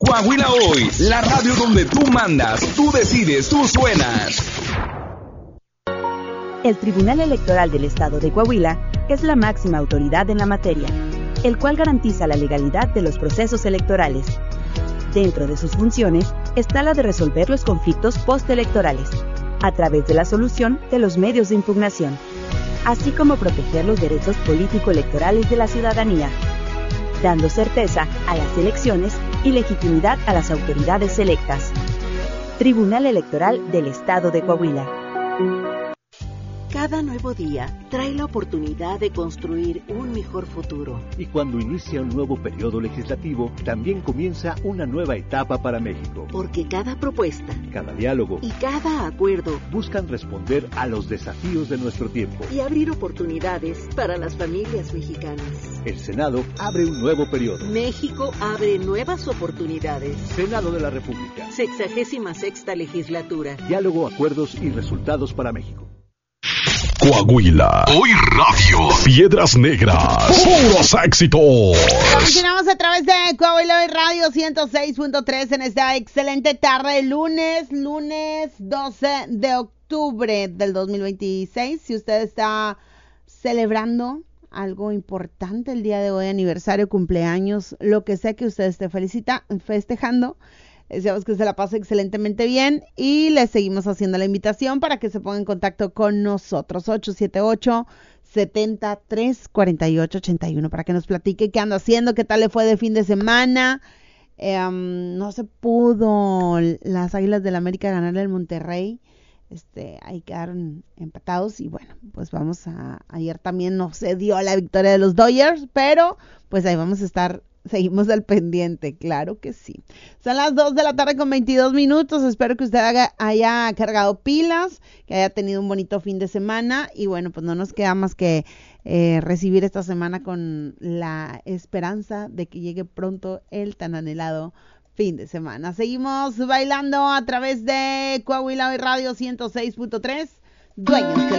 Coahuila Hoy, la radio donde tú mandas, tú decides, tú suenas. El Tribunal Electoral del Estado de Coahuila es la máxima autoridad en la materia, el cual garantiza la legalidad de los procesos electorales. Dentro de sus funciones está la de resolver los conflictos postelectorales, a través de la solución de los medios de impugnación, así como proteger los derechos político-electorales de la ciudadanía, dando certeza a las elecciones y legitimidad a las autoridades electas. Tribunal Electoral del Estado de Coahuila. Cada nuevo día trae la oportunidad de construir un mejor futuro. Y cuando inicia un nuevo periodo legislativo, también comienza una nueva etapa para México. Porque cada propuesta, cada diálogo y cada acuerdo buscan responder a los desafíos de nuestro tiempo y abrir oportunidades para las familias mexicanas. El Senado abre un nuevo periodo. México abre nuevas oportunidades. Senado de la República. 66ª legislatura. Diálogo, acuerdos y resultados para México. Coahuila Hoy Radio. Piedras Negras. Puros éxitos. Continuamos a través de Coahuila Hoy Radio 106.3 en esta excelente tarde, lunes 12 de octubre del 2026. Si usted está celebrando algo importante el día de hoy, aniversario, cumpleaños, lo que sea que usted esté festejando, deseamos que se la pase excelentemente bien y le seguimos haciendo la invitación para que se ponga en contacto con nosotros. 878-73-4881 para que nos platique qué anda haciendo, qué tal le fue de fin de semana. No se pudo las Águilas del América ganarle al Monterrey. Ahí quedaron empatados y bueno, pues ayer también no se dio la victoria de los Dodgers, pero pues ahí vamos a estar. Seguimos al pendiente, claro que sí. Son las 2 de la tarde con 22 minutos. Espero que usted haya cargado pilas, que haya tenido un bonito fin de semana. Y bueno, pues no nos queda más que recibir esta semana con la esperanza de que llegue pronto el tan anhelado fin de semana. Seguimos bailando a través de Coahuila Hoy Radio 106.3. Dueños